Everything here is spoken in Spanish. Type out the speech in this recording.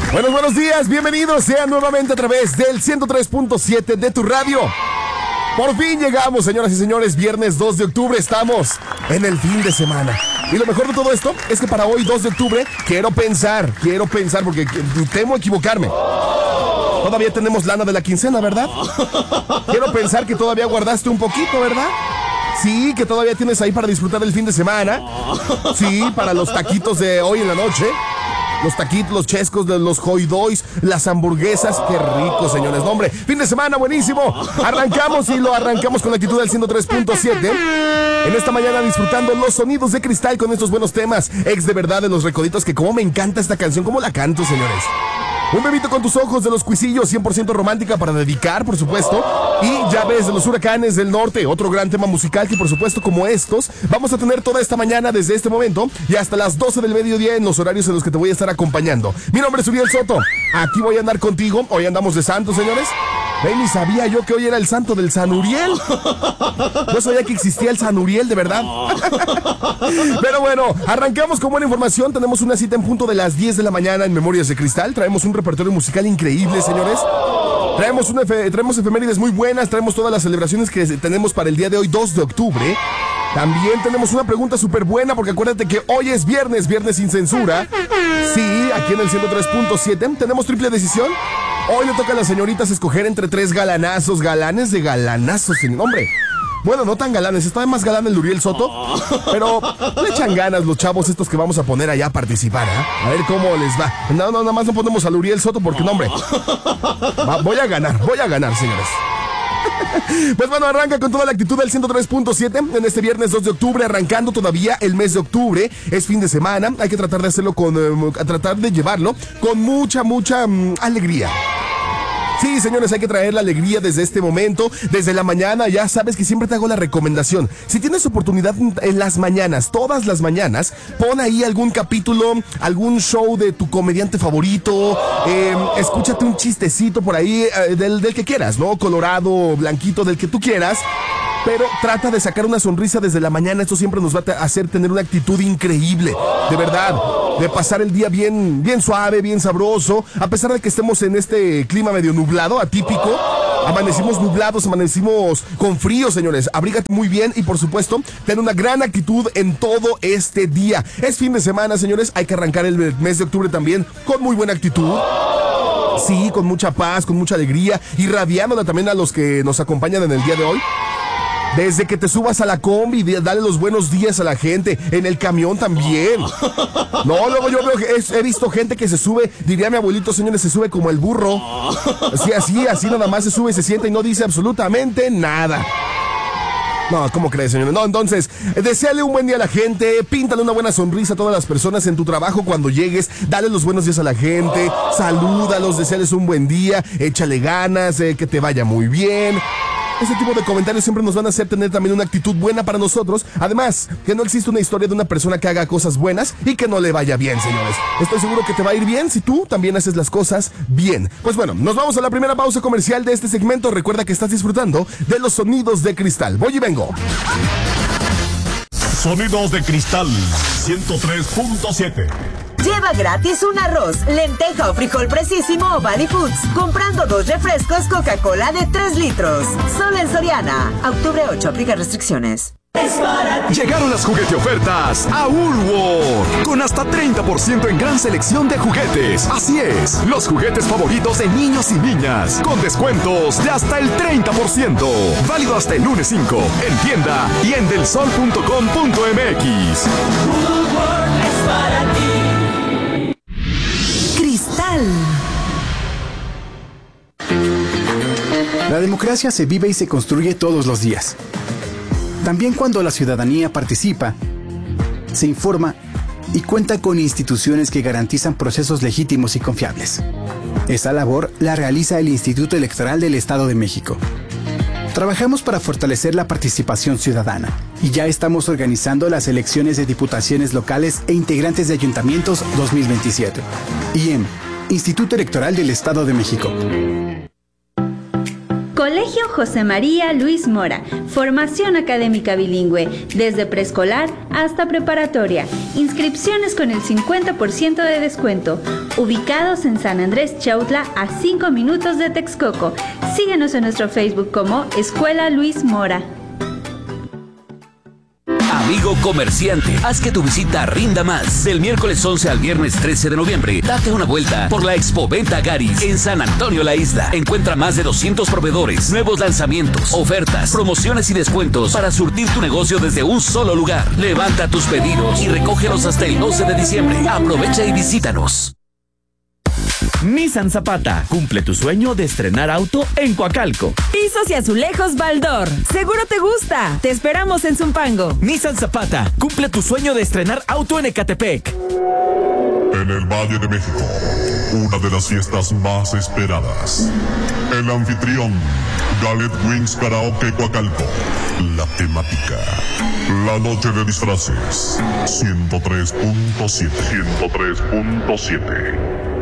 Buenos días, bienvenidos sean nuevamente a través del 103.7 de tu radio. Por fin llegamos, señoras y señores, viernes 2 de octubre, estamos en el fin de semana. Y lo mejor de todo esto es que para hoy, 2 de octubre, quiero pensar, porque temo equivocarme. Todavía tenemos lana de la quincena, ¿verdad? Quiero pensar que todavía guardaste un poquito, ¿verdad? Sí, que todavía tienes ahí para disfrutar el fin de semana. Sí, para los taquitos de hoy en la noche. Los taquitos, los chescos, los hoidois, las hamburguesas. Qué rico, señores. No, hombre, fin de semana buenísimo. Arrancamos y lo arrancamos con la actitud del 103.7. En esta mañana disfrutando los sonidos de Cristal con estos buenos temas. Ex de verdad de los Recoditos, que como me encanta esta canción, cómo la canto, señores. Un bebito con tus ojos de los Cuisillos, 100% romántica para dedicar, por supuesto. Y Llaves de los Huracanes del Norte, otro gran tema musical que, por supuesto, como estos, vamos a tener toda esta mañana desde este momento y hasta las 12 del mediodía en los horarios en los que te voy a estar acompañando. Mi nombre es Uriel Soto, aquí voy a andar contigo. Hoy andamos de santos, señores. Ni sabía yo que hoy era el santo del San Uriel. No sabía que existía el San Uriel, de verdad. Pero bueno, arrancamos con buena información. Tenemos una cita en punto de las 10 de la mañana en Memorias de Cristal. Traemos un repertorio musical increíble, señores. Traemos efemérides muy buenas. Traemos todas las celebraciones que tenemos para el día de hoy, 2 de octubre. También tenemos una pregunta súper buena, porque acuérdate que hoy es viernes sin censura. Sí, aquí en el 103.7 tenemos triple decisión. Hoy le toca a las señoritas escoger entre 3 galanazos, galanes de galanazos, sin nombre. Bueno, no tan galanes, está más galán el Uriel Soto, pero le echan ganas los chavos estos que vamos a poner allá a participar, ¿eh? A ver cómo les va. No, nada más no ponemos al Uriel Soto porque, no, hombre, voy a ganar, señores. Pues bueno, arranca con toda la actitud del 103.7 en este viernes 2 de octubre, arrancando todavía el mes de octubre. Es fin de semana, hay que tratar de hacerlo tratar de llevarlo con mucha alegría. Sí, señores, hay que traer la alegría desde este momento, desde la mañana. Ya sabes que siempre te hago la recomendación. Si tienes oportunidad en las mañanas, todas las mañanas, pon ahí algún capítulo, algún show de tu comediante favorito. Escúchate un chistecito por ahí del que quieras, ¿no? Colorado, blanquito, del que tú quieras. Pero trata de sacar una sonrisa desde la mañana. Esto siempre nos va a hacer tener una actitud increíble, de verdad. De pasar el día bien suave, bien sabroso. A pesar de que estemos en este clima medio nublado, atípico. Amanecimos nublados, amanecimos con frío, señores. Abrígate muy bien y, por supuesto, ten una gran actitud en todo este día. Es fin de semana, señores. Hay que arrancar el mes de octubre también con muy buena actitud. Sí, con mucha paz, con mucha alegría. Irradiándola también a los que nos acompañan en el día de hoy. Desde que te subas a la combi, dale los buenos días a la gente. En el camión también. No, luego yo veo que he visto gente que se sube, diría mi abuelito, señores, se sube como el burro. Así nada más se sube, se sienta y no dice absolutamente nada. No, ¿cómo crees, señores? No, entonces, deséale un buen día a la gente, píntale una buena sonrisa a todas las personas en tu trabajo cuando llegues, dale los buenos días a la gente, salúdalos, deséales un buen día, échale ganas, que te vaya muy bien. Ese tipo de comentarios siempre nos van a hacer tener también una actitud buena para nosotros. Además, que no existe una historia de una persona que haga cosas buenas y que no le vaya bien, señores. Estoy seguro que te va a ir bien si tú también haces las cosas bien. Pues bueno, nos vamos a la primera pausa comercial de este segmento. Recuerda que estás disfrutando de los sonidos de Cristal. Voy y vengo. Sonidos de Cristal 103.7. Lleva gratis un arroz, lenteja o frijol Precisimo o Valley Foods, comprando 2 refrescos Coca-Cola de 3 litros. Solo en Soriana. Octubre 8, aplica restricciones. Llegaron las juguete ofertas a Woolworth, con hasta 30% en gran selección de juguetes. Así es, los juguetes favoritos de niños y niñas, con descuentos de hasta el 30%. Válido hasta el lunes 5, en tienda y en delsol.com.mx. Woolworth es para ti. Cristal. La democracia se vive y se construye todos los días. También cuando la ciudadanía participa, se informa y cuenta con instituciones que garantizan procesos legítimos y confiables. Esa labor la realiza el Instituto Electoral del Estado de México. Trabajamos para fortalecer la participación ciudadana y ya estamos organizando las elecciones de diputaciones locales e integrantes de ayuntamientos 2027. IEM, Instituto Electoral del Estado de México. Con Colegio José María Luis Mora, formación académica bilingüe, desde preescolar hasta preparatoria. Inscripciones con el 50% de descuento. Ubicados en San Andrés Chautla, a 5 minutos de Texcoco. Síguenos en nuestro Facebook como Escuela Luis Mora. Amigo comerciante, haz que tu visita rinda más. Del miércoles 11 al viernes 13 de noviembre, date una vuelta por la Expo Venta Garis en San Antonio La Isla. Encuentra más de 200 proveedores, nuevos lanzamientos, ofertas, promociones y descuentos para surtir tu negocio desde un solo lugar. Levanta tus pedidos y recógelos hasta el 12 de diciembre. Aprovecha y visítanos. Nissan Zapata, cumple tu sueño de estrenar auto en Coacalco. Pisos y azulejos Baldor, seguro te gusta. Te esperamos en Zumpango. Nissan Zapata, cumple tu sueño de estrenar auto en Ecatepec. En el Valle de México, una de las fiestas más esperadas. El anfitrión, Galet Wings Karaoke Coacalco. La temática, la noche de disfraces. 103.7.